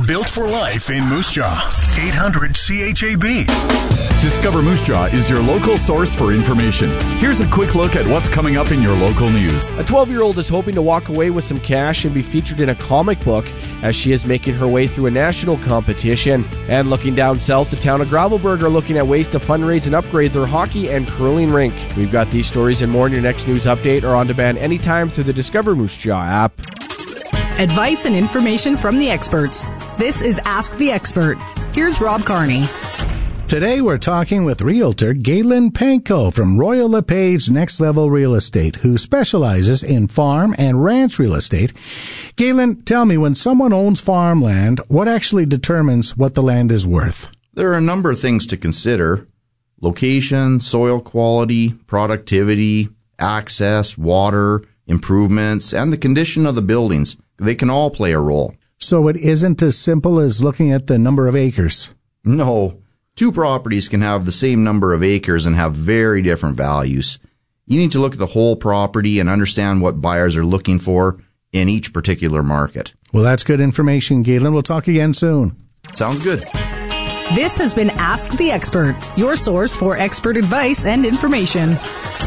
Built for life in Moose Jaw. 800-CHAB. Discover Moose Jaw is your local source for information. Here's a quick look at what's coming up in your local news. A 12-year-old is hoping to walk away with some cash and be featured in a comic book as she is making her way through a national competition. And looking down south, the town of Gravelburg are looking at ways to fundraise and upgrade their hockey and curling rink. We've got these stories and more in your next news update or on demand anytime through the Discover Moose Jaw app. Advice and information from the experts. This is Ask the Expert. Here's Rob Carney. Today we're talking with Realtor Galen Panko from Royal LePage Next Level Real Estate, who specializes in farm and ranch real estate. Galen, tell me, when someone owns farmland, what actually determines what the land is worth? There are a number of things to consider: location, soil quality, productivity, access, water, improvements, and the condition of the buildings. They can all play a role. So it isn't as simple as looking at the number of acres? No. Two properties can have the same number of acres and have very different values. You need to look at the whole property and understand what buyers are looking for in each particular market. Well, that's good information, Galen. We'll talk again soon. Sounds good. This has been Ask the Expert, your source for expert advice and information.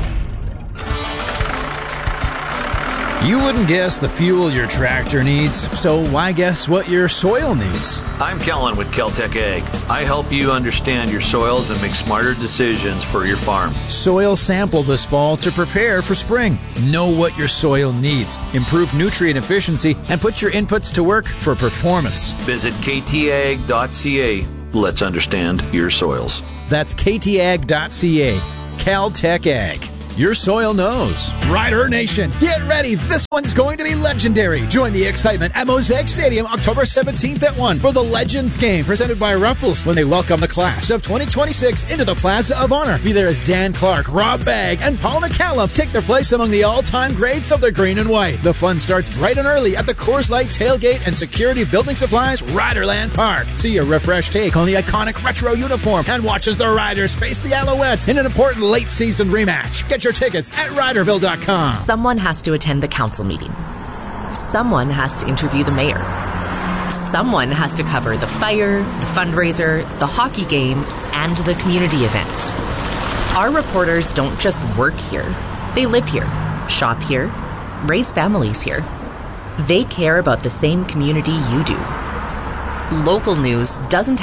You wouldn't guess the fuel your tractor needs, so why guess what your soil needs? I'm Kellen with Kel-Tec Ag. I help you understand your soils and make smarter decisions for your farm. Soil sample this fall to prepare for spring. Know what your soil needs, improve nutrient efficiency, and put your inputs to work for performance. Visit ktag.ca. Let's understand your soils. That's ktag.ca. Cal-Tec Ag. Your soil knows. Rider Nation, get ready. This one's going to be legendary. Join the excitement at Mosaic Stadium October 17th at 1 for the Legends game presented by Ruffles when they welcome the class of 2026 into the Plaza of Honor. Be there as Dan Clark, Rob Bagg, and Paul McCallum take their place among the all-time greats of the green and white. The fun starts bright and early at the Coors Light Tailgate and Security Building Supplies Riderland Park. See a refreshed take on the iconic retro uniform and watch as the Riders face the Alouettes in an important late-season rematch. Get your tickets at Riderville.com. Someone has to attend the council meeting. Someone has to interview the mayor. Someone has to cover the fire, the fundraiser, the hockey game, and the community event. Our reporters don't just work here. They live here, shop here, raise families here. They care about the same community you do. Local news doesn't